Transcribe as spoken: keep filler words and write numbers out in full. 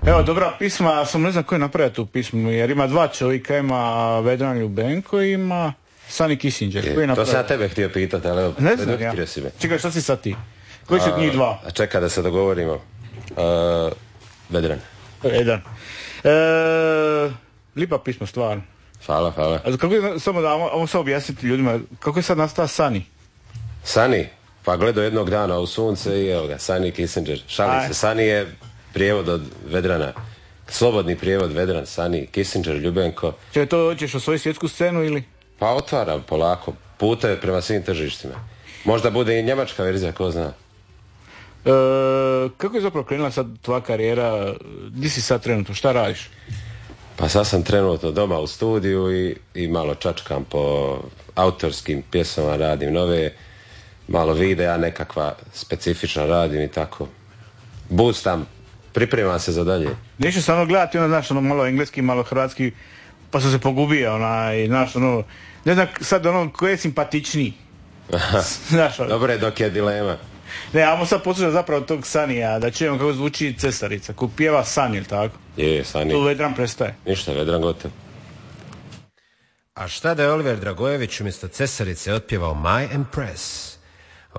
Evo, dobra pisma, sam ne znam ko je napravio tu pismu, jer ima dva čovjeka, ima Vedran Ljubenko i ima Sani Kissinger. Je, to sam ja tebe htio pitati, ali ne znam ja. Čekaj, šta si sad ti? Koji su njih dva? Čekaj da se dogovorimo. Uh, Vedran. Vedran. E, lipa pismo, stvarno. Hvala, hvala. A kako je, samo da, ajmo sad objasniti ljudima, kako je sad nastao Sani? Sani? Pa gledao jednog dana u sunce i evo ga, Sani Kissinger. Šali se, Sani je prijevod od Vedrana. Slobodni prijevod Vedran, Sani, Kissinger, Ljubenko. Če to hoćeš osvojiti svjetsku scenu ili? Pa otvara polako, puteve prema svim tržištima. Možda bude i njemačka verzija, ko zna. E, kako je zapravo krenula sad tvoja karijera? Gdje si sad trenutno? Šta radiš? Pa sad sam trenutno doma u studiju i, i malo čačkam po autorskim pjesama, radim nove, malo videa, nekakva specifična radim i tako. Boostam, pripremam se za dalje. Neću samo gledati, ono, znaš, ono, malo engleski, malo hrvatski, pa sam se pogubio, onaj, znaš, ono, ne znam sad, ono, ko je simpatičniji. Znaš, ono. Dobre, dok je dilema. Ne, ajmo sad poslušati zapravo tog Sanija, da čujemo kako zvuči Cesarica, ko pjeva San, ili tako? Je, Sani. Tu Vedran prestaje. Ništa, Vedran gotov. A šta da je Oliver Dragojević umjesto Cesarice otpjevao My Empress?